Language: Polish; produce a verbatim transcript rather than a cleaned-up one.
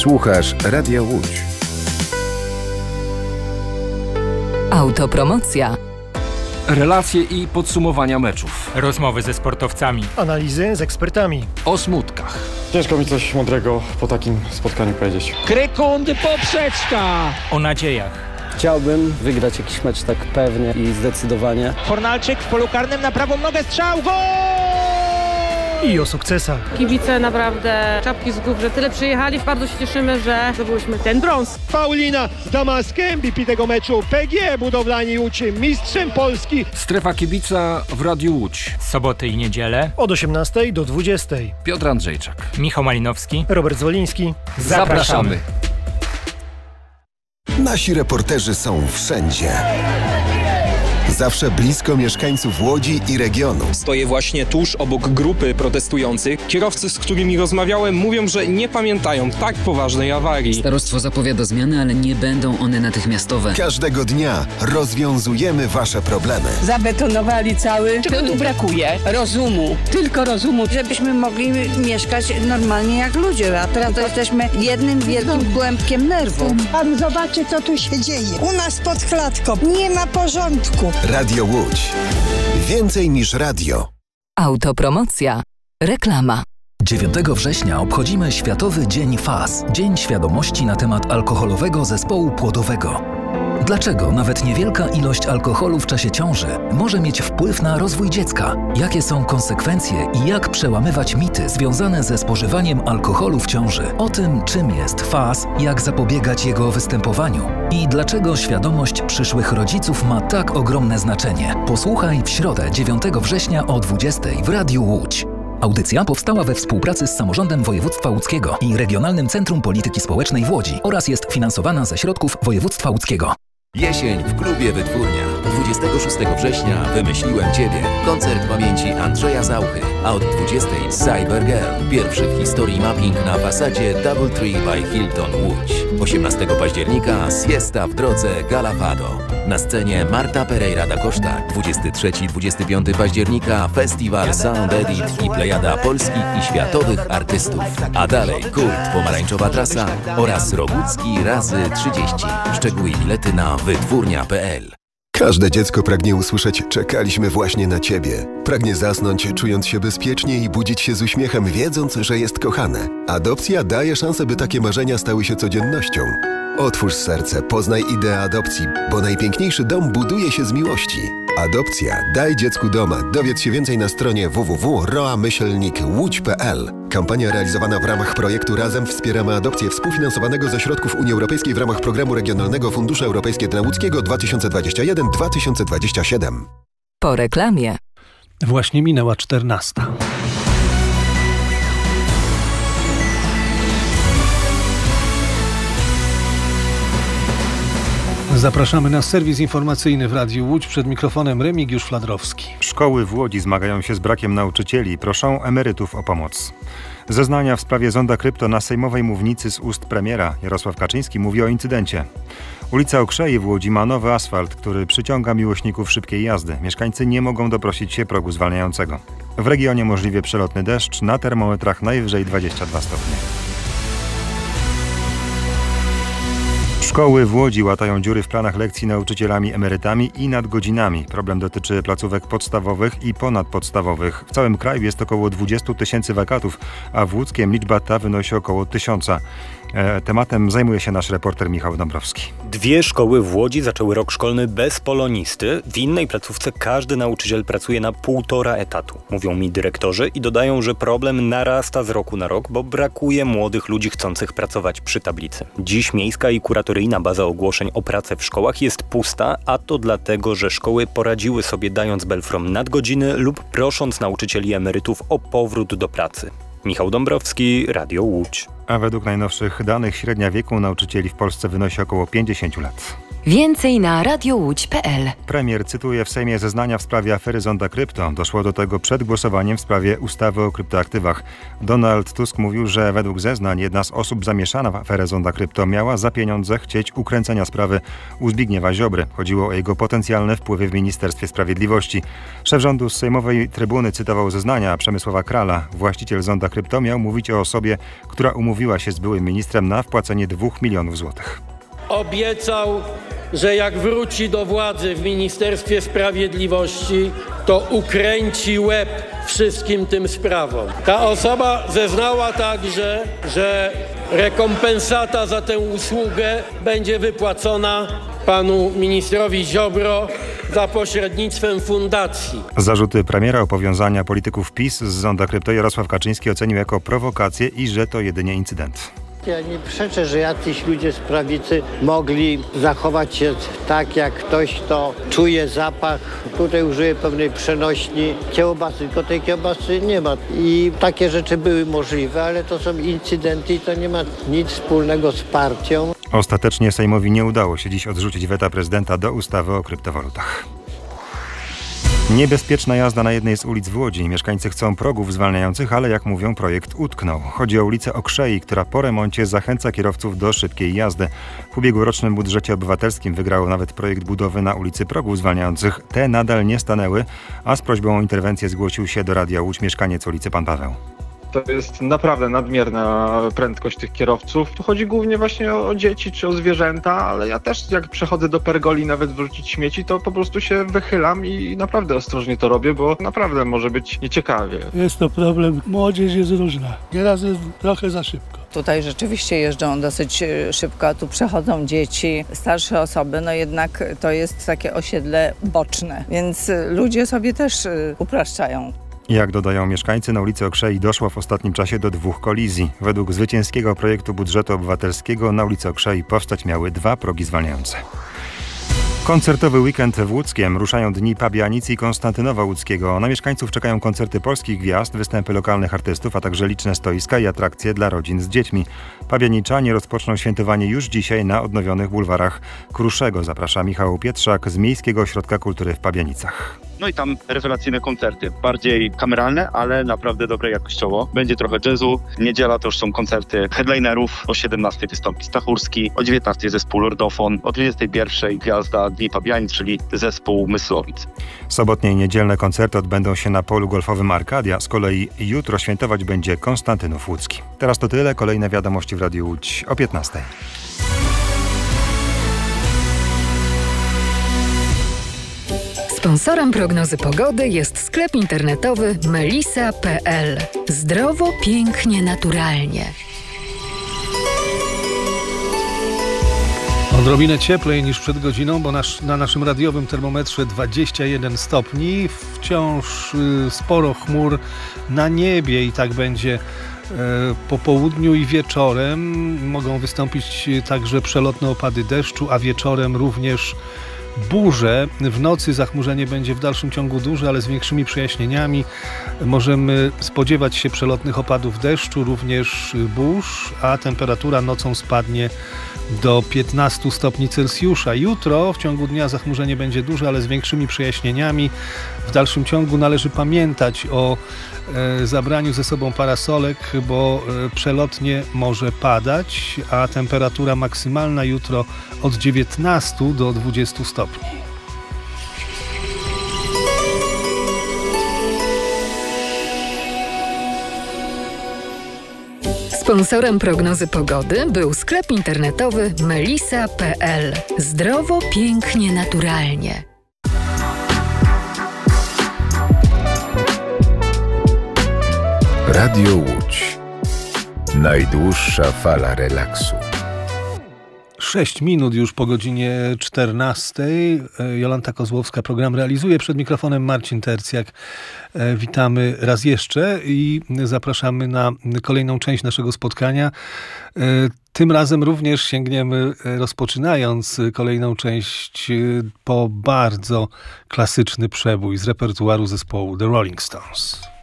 Słuchasz Radia Łódź. Autopromocja. Relacje i podsumowania meczów. Rozmowy ze sportowcami. Analizy z ekspertami. O smutkach. Ciężko mi coś mądrego po takim spotkaniu powiedzieć. Krykundy poprzeczka. O nadziejach. Chciałbym wygrać jakiś mecz tak pewnie i zdecydowanie. Fornalczyk w polu karnym na prawą nogę, strzał, gol! I o sukcesach. Kibice naprawdę czapki z głów, że tyle przyjechali. Bardzo się cieszymy, że zdobyliśmy ten brąz. Paulina Damask, M V P tego meczu. P G Budowlani Łódź, mistrzem Polski. Strefa kibica w Radiu Łódź. Soboty i niedzielę. Od osiemnastej do dwudziestej. Piotr Andrzejczak. Michał Malinowski. Robert Zwoliński. Zapraszamy. Nasi reporterzy są wszędzie. Zawsze blisko mieszkańców Łodzi i regionu. Stoję właśnie tuż obok grupy protestujących. Kierowcy, z którymi rozmawiałem, mówią, że nie pamiętają tak poważnej awarii. Starostwo zapowiada zmiany, ale nie będą one natychmiastowe. Każdego dnia rozwiązujemy wasze problemy. Zabetonowali cały. Czego tu brakuje? Rozumu. Tylko rozumu. Żebyśmy mogli mieszkać normalnie jak ludzie, a teraz to jesteśmy jednym wielkim głębkiem nerwu. Pan zobaczy, co tu się dzieje. U nas pod klatką nie ma porządku. Radio Łódź. Więcej niż radio. Autopromocja. Reklama. dziewiątego września obchodzimy Światowy Dzień F A S. Dzień Świadomości na temat alkoholowego zespołu płodowego. Dlaczego nawet niewielka ilość alkoholu w czasie ciąży może mieć wpływ na rozwój dziecka? Jakie są konsekwencje i jak przełamywać mity związane ze spożywaniem alkoholu w ciąży? O tym, czym jest F A S, jak zapobiegać jego występowaniu i dlaczego świadomość przyszłych rodziców ma tak ogromne znaczenie. Posłuchaj w środę dziewiątego września o dwudziestej w Radiu Łódź. Audycja powstała we współpracy z Samorządem Województwa Łódzkiego i Regionalnym Centrum Polityki Społecznej w Łodzi oraz jest finansowana ze środków województwa łódzkiego. Jesień w klubie Wytwórnia. dwudziestego szóstego września wymyśliłem Ciebie. Koncert pamięci Andrzeja Zauchy. A od dwudziestej Cyber Girl. Pierwszy w historii mapping na fasadzie Doubletree by Hilton Łódź. osiemnastego października Siesta w drodze Galafado. Na scenie Marta Pereira da Costa. dwudziestego trzeciego do dwudziestego piątego października Festiwal Sound Edit i plejada polskich i światowych artystów. A dalej Kult, Pomarańczowa Trasa oraz Rogucki razy trzydzieści. Szczegóły i bilety na wytwórnia kropka p l. Każde dziecko pragnie usłyszeć: czekaliśmy właśnie na ciebie. Pragnie zasnąć, czując się bezpiecznie i budzić się z uśmiechem, wiedząc, że jest kochane. Adopcja daje szansę, by takie marzenia stały się codziennością. Otwórz serce, poznaj ideę adopcji, bo najpiękniejszy dom buduje się z miłości. Adopcja. Daj dziecku doma. Dowiedz się więcej na stronie w w w kropka roa myślnik łódź kropka p l. Kampania realizowana w ramach projektu Razem wspieramy adopcję, współfinansowanego ze środków Unii Europejskiej w ramach Programu Regionalnego Fundusze Europejskie dla Łódzkiego dwa tysiące dwudziesty pierwszy do dwa tysiące dwudziestego siódmego. Po reklamie. Właśnie minęła czternasta. Zapraszamy na serwis informacyjny w Radiu Łódź. Przed mikrofonem Remigiusz Fladrowski. Szkoły w Łodzi zmagają się z brakiem nauczycieli i proszą emerytów o pomoc. Zeznania w sprawie zonda krypto na sejmowej mównicy z ust premiera. Jarosław Kaczyński mówi o incydencie. Ulica Okrzei w Łodzi ma nowy asfalt, który przyciąga miłośników szybkiej jazdy. Mieszkańcy nie mogą doprosić się progu zwalniającego. W regionie możliwie przelotny deszcz, na termometrach najwyżej dwadzieścia dwa stopnie. Szkoły w Łodzi łatają dziury w planach lekcji nauczycielami emerytami i nadgodzinami. Problem dotyczy placówek podstawowych i ponadpodstawowych. W całym kraju jest około dwadzieścia tysięcy wakatów, a w Łódzkiem liczba ta wynosi około tysiąca. Tematem zajmuje się nasz reporter Michał Dąbrowski. Dwie szkoły w Łodzi zaczęły rok szkolny bez polonisty. W innej placówce każdy nauczyciel pracuje na półtora etatu. Mówią mi dyrektorzy i dodają, że problem narasta z roku na rok, bo brakuje młodych ludzi chcących pracować przy tablicy. Dziś miejska i kuratoryjna baza ogłoszeń o pracę w szkołach jest pusta, a to dlatego, że szkoły poradziły sobie dając belfrom nadgodziny lub prosząc nauczycieli emerytów o powrót do pracy. Michał Dąbrowski, Radio Łódź. A według najnowszych danych średnia wieku nauczycieli w Polsce wynosi około pięćdziesiąt lat. Więcej na radiołódź kropka p l. Premier cytuje w Sejmie zeznania w sprawie afery Zonda Krypto. Doszło do tego przed głosowaniem w sprawie ustawy o kryptoaktywach. Donald Tusk mówił, że według zeznań jedna z osób zamieszana w aferę Zonda Krypto miała za pieniądze chcieć ukręcenia sprawy u Zbigniewa Ziobry. Chodziło o jego potencjalne wpływy w Ministerstwie Sprawiedliwości. Szef rządu z sejmowej trybuny cytował zeznania Przemysława Krala. Właściciel Zonda Krypto miał mówić o osobie, która umówiła umówiła się z byłym ministrem na wpłacenie dwóch milionów złotych. Obiecał, że jak wróci do władzy w Ministerstwie Sprawiedliwości, to ukręci łeb wszystkim tym sprawom. Ta osoba zeznała także, że rekompensata za tę usługę będzie wypłacona panu ministrowi Ziobro za pośrednictwem fundacji. Zarzuty premiera o powiązania polityków PiS z Zonda Krypto Jarosław Kaczyński ocenił jako prowokację i że to jedynie incydent. Ja nie przeczę, że jacyś ludzie z prawicy mogli zachować się tak, jak ktoś, kto czuje zapach. Tutaj użyję pewnej przenośni kiełbasy, tylko tej kiełbasy nie ma. I takie rzeczy były możliwe, ale to są incydenty i to nie ma nic wspólnego z partią. Ostatecznie Sejmowi nie udało się dziś odrzucić weta prezydenta do ustawy o kryptowalutach. Niebezpieczna jazda na jednej z ulic w Łodzi. Mieszkańcy chcą progów zwalniających, ale jak mówią, projekt utknął. Chodzi o ulicę Okrzei, która po remoncie zachęca kierowców do szybkiej jazdy. W ubiegłorocznym budżecie obywatelskim wygrało nawet projekt budowy na ulicy progów zwalniających. Te nadal nie stanęły, a z prośbą o interwencję zgłosił się do Radia Łódź mieszkaniec ulicy Pan Paweł. To jest naprawdę nadmierna prędkość tych kierowców. Tu chodzi głównie właśnie o, o dzieci czy o zwierzęta, ale ja też jak przechodzę do pergoli nawet wrzucić śmieci, to po prostu się wychylam i naprawdę ostrożnie to robię, bo naprawdę może być nieciekawie. Jest to problem. Młodzież jest różna. Nieraz jest trochę za szybko. Tutaj rzeczywiście jeżdżą dosyć szybko, a tu przechodzą dzieci, starsze osoby, no jednak to jest takie osiedle boczne, więc ludzie sobie też upraszczają. Jak dodają mieszkańcy, na ulicy Okrzei doszło w ostatnim czasie do dwóch kolizji. Według zwycięskiego projektu budżetu obywatelskiego na ulicy Okrzei powstać miały dwa progi zwalniające. Koncertowy weekend w Łódzkiem. Ruszają dni Pabianic i Konstantynowa Łódzkiego. Na mieszkańców czekają koncerty polskich gwiazd, występy lokalnych artystów, a także liczne stoiska i atrakcje dla rodzin z dziećmi. Pabianiczanie rozpoczną świętowanie już dzisiaj na odnowionych bulwarach Kruszego. Zaprasza Michał Pietrzak z Miejskiego Ośrodka Kultury w Pabianicach. No i tam rewelacyjne koncerty, bardziej kameralne, ale naprawdę dobre jakościowo. Będzie trochę jazzu. Niedziela to już są koncerty headlinerów. O siedemnastej wystąpi Stachurski, o dziewiętnastej zespół Lordofon, o dwudziestej pierwszej gwiazda Dni Pabianic, czyli zespół Myslowic. Sobotnie i niedzielne koncerty odbędą się na polu golfowym Arkadia. Z kolei jutro świętować będzie Konstantynów Łódzki. Teraz to tyle. Kolejne wiadomości w Radiu Łódź o piętnastej. Sponsorem prognozy pogody jest sklep internetowy melisa kropka p l. Zdrowo, pięknie, naturalnie. Odrobinę cieplej niż przed godziną, bo nasz, na naszym radiowym termometrze dwadzieścia jeden stopni. Wciąż y, sporo chmur na niebie i tak będzie y, po południu i wieczorem. Mogą wystąpić także przelotne opady deszczu, a wieczorem również burze. W nocy zachmurzenie będzie w dalszym ciągu duże, ale z większymi przejaśnieniami. Możemy spodziewać się przelotnych opadów deszczu, również burz, a temperatura nocą spadnie do piętnastu stopni Celsjusza. Jutro w ciągu dnia zachmurzenie będzie duże, ale z większymi przejaśnieniami. W dalszym ciągu należy pamiętać o e, zabraniu ze sobą parasolek, bo e, przelotnie może padać, a temperatura maksymalna jutro od dziewiętnastu do dwudziestu stopni. Sponsorem prognozy pogody był sklep internetowy melisa kropka p l. Zdrowo, pięknie, naturalnie. Radio Łódź. Najdłuższa fala relaksu. Sześć minut już po godzinie czternastej. Jolanta Kozłowska program realizuje. Przed mikrofonem Marcin Tercjak. Witamy raz jeszcze i zapraszamy na kolejną część naszego spotkania. Tym razem również sięgniemy, rozpoczynając kolejną część, po bardzo klasyczny przebój z repertuaru zespołu The Rolling Stones.